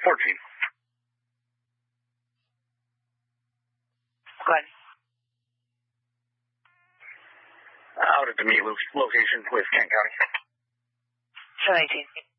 report, Chief. Go ahead. Out at the meet location with Kent County. 718.